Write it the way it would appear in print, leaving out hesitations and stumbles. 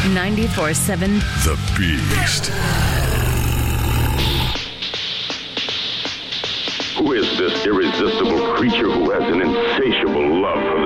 94.7 The Beast. Who is this irresistible creature who has an insatiable love for the